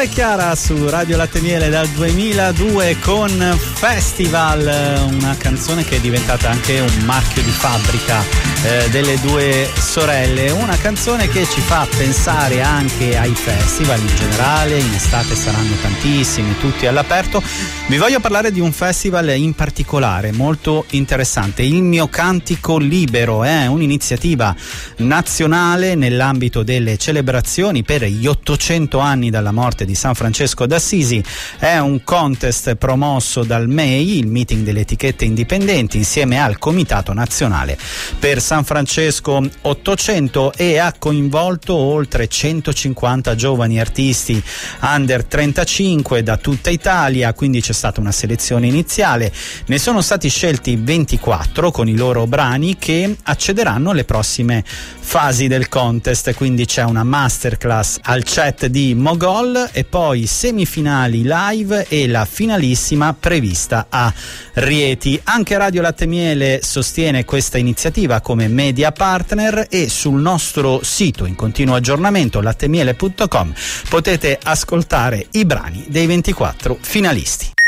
Carola e Chiara su Radio Latte e Miele dal 2002 con Festival, una canzone che è diventata anche un marchio di fabbrica delle due sorelle, una canzone che ci fa pensare anche ai festival in generale. In estate saranno tantissimi, tutti all'aperto. Vi voglio parlare di un festival in particolare molto interessante, il Mio Cantico Libero, è un'iniziativa nazionale nell'ambito delle celebrazioni per gli 800 anni dalla morte di San Francesco d'Assisi. È un contest promosso dal MEI, il meeting delle etichette indipendenti, insieme al Comitato Nazionale per San Francesco 800, e ha coinvolto oltre 150 giovani artisti under 35 da tutta Italia, quindi c'è stata una selezione iniziale. Ne sono stati scelti 24 con i loro brani che accederanno alle prossime fasi del contest, quindi c'è una masterclass al chat di Mogol e poi semifinali live e la finalissima prevista a Rieti. Anche Radio Latte e Miele sostiene questa iniziativa come media partner e sul nostro sito in continuo aggiornamento lattemiele.com potete ascoltare i brani dei 24 finalisti.